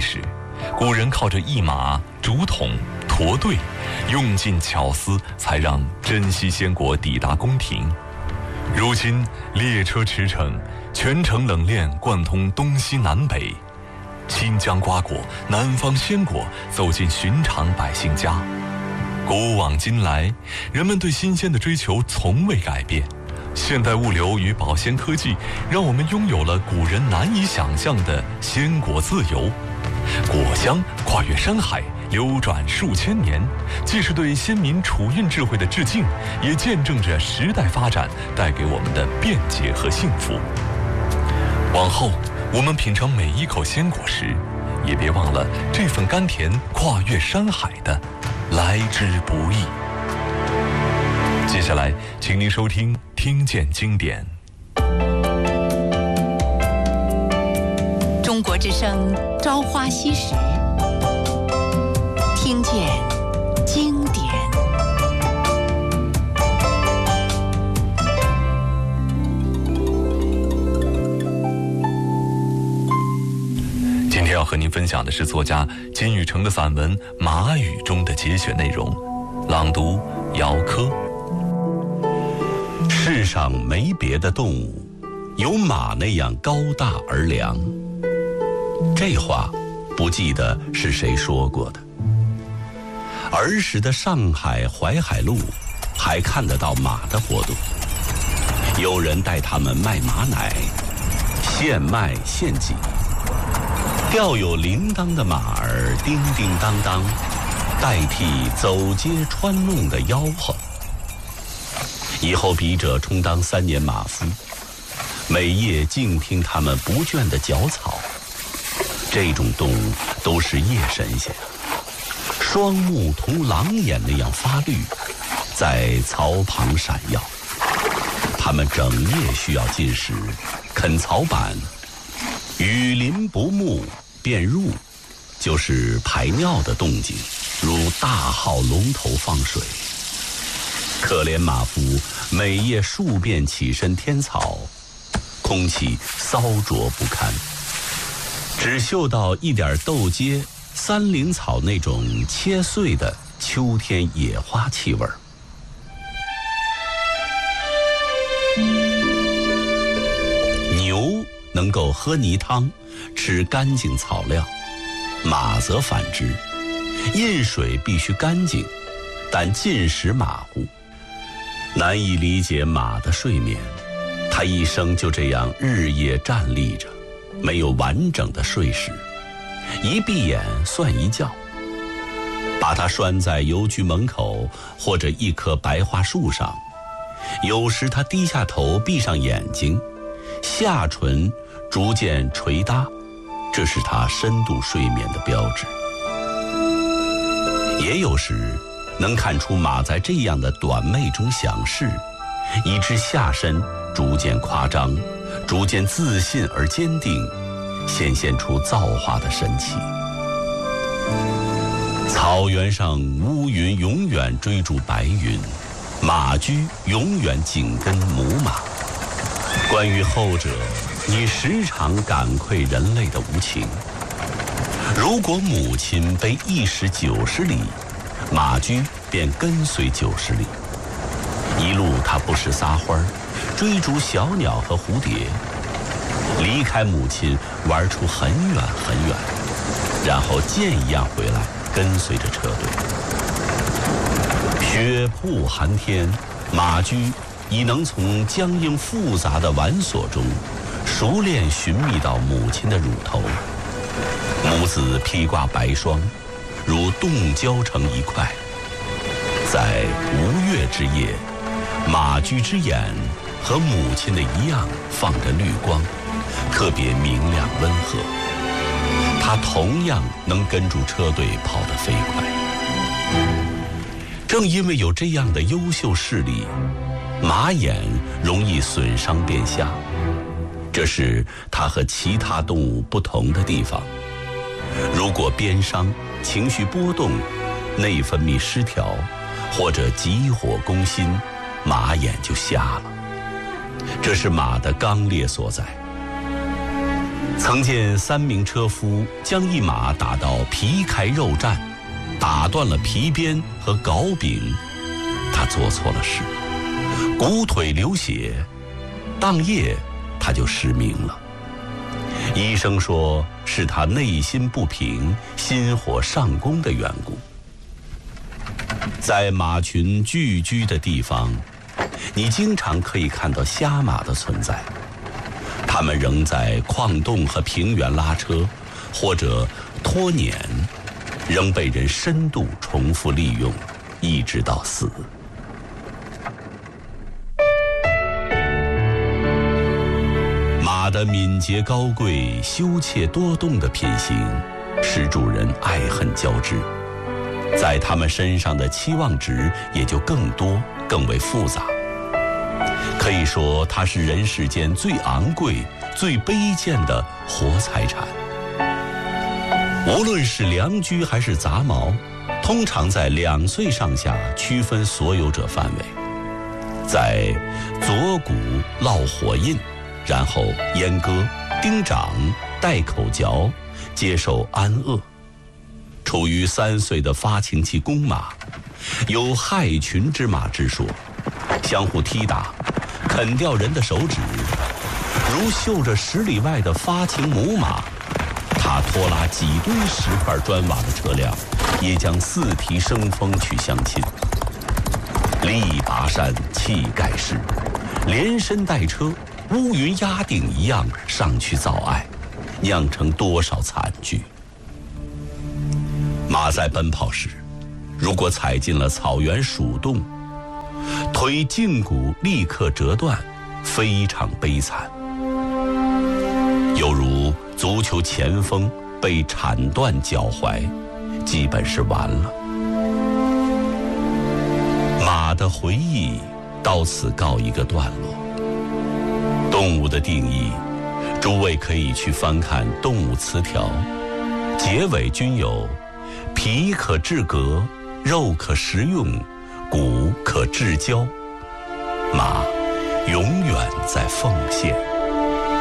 时，古人靠着一马、竹筒、驼队，用尽巧思，才让珍稀鲜果抵达宫廷。如今列车驰骋，全程冷链贯通东西南北，清江瓜果、南方鲜果走进寻常百姓家。古往今来，人们对新鲜的追求从未改变。现代物流与保鲜科技，让我们拥有了古人难以想象的鲜果自由。果香跨越山海，流转数千年，既是对先民储运智慧的致敬，也见证着时代发展带给我们的便捷和幸福。往后我们品尝每一口鲜果时，也别忘了这份甘甜跨越山海的来之不易。接下来请您收听听见经典。 中国之声朝花夕拾，听见经典。 今天要和您分享的是作家金宇澄的散文《马语》中的节选内容，朗读姚科。 世上没别的动物有马那样高大而良。这话不记得是谁说过的。儿时的上海淮海路还看得到马的活动，有人带他们卖马奶，现卖现挤，吊有铃铛的马儿叮叮当当，代替走街穿弄的吆喝。以后笔者充当3年马夫，每夜静听他们不倦的嚼草。这种动物都是夜神仙，双目同狼眼那样发绿，在槽旁闪耀。他们整夜需要进食，啃草板，雨淋不沐便入，就是排尿的动静，如大号龙头放水。可怜马夫每夜数遍起身添草，空气骚浊不堪，只嗅到一点豆秸、三灵草那种切碎的秋天野花气味。牛能够喝泥汤，吃干净草料，马则反之，饮水必须干净，但进食马虎。难以理解马的睡眠，它一生就这样日夜站立着，没有完整的睡时，一闭眼算一觉。把它拴在邮局门口或者一棵白桦树上，有时它低下头闭上眼睛，下唇逐渐垂搭，这是它深度睡眠的标志。也有时能看出马在这样的短寐中享视，以致下身逐渐夸张，逐渐自信而坚定，显现出造化的神奇。草原上乌云永远追逐白云，马驹永远紧跟母马。关于后者，你时常感愧人类的无情。如果母亲被一时90里，马驹便跟随90里，一路它不时撒欢，追逐小鸟和蝴蝶，离开母亲玩出很远很远，然后箭一样回来，跟随着车队。雪瀑寒天，马驹已能从僵硬复杂的挽索中熟练寻觅到母亲的乳头。母子披挂白霜，如冻胶成一块。在无月之夜，马驹之眼和母亲的一样放着绿光，特别明亮温和。它同样能跟住车队跑得飞快。正因为有这样的优秀视力，马眼容易损伤变瞎，这是它和其他动物不同的地方。如果鞭伤、情绪波动、内分泌失调，或者急火攻心，马眼就瞎了。这是马的刚烈所在。 曾见3名车夫将一马打到皮开肉绽，打断了皮鞭和镐柄，他做错了事，骨腿流血，当夜他就失明了。医生说是他内心不平，心火上攻的缘故。在马群聚居的地方，你经常可以看到瞎马的存在，它们仍在矿洞和平原拉车，或者拖碾，仍被人深度重复利用，一直到死。马的敏捷高贵、羞怯多动的品行，使主人爱恨交织，在他们身上的期望值也就更多、更为复杂。可以说，它是人世间最昂贵、最卑贱的活财产。无论是良驹还是杂毛，通常在2岁上下区分所有者范围，在左骨烙火印，然后阉割、钉掌、戴口嚼，接受安乐。处于3岁的发情期公马，有害群之马之说，相互踢打，啃掉人的手指。如嗅着10里外的发情母马，它拖拉几吨10块砖瓦的车辆，也将4蹄生风去相亲。力拔山，气盖世，连身带车，乌云压顶一样上去造爱，酿成多少惨剧。马在奔跑时，如果踩进了草原鼠洞，腿胫骨立刻折断，非常悲惨。犹如足球前锋被铲断脚踝，基本是完了。马的回忆到此告一个段落。动物的定义，诸位可以去翻看动物词条，结尾均有皮可制革，肉可食用，骨可制胶。马永远在奉献。